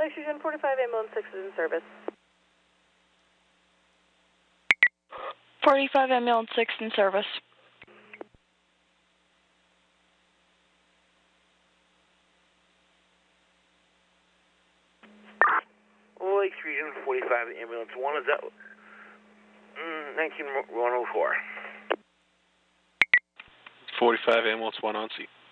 Lakes Region 45 ambulance 6 is in service. 45 ambulance 6 in service. Lakes Region 45 ambulance 1, is that 19104? 45 ambulance 1 on scene.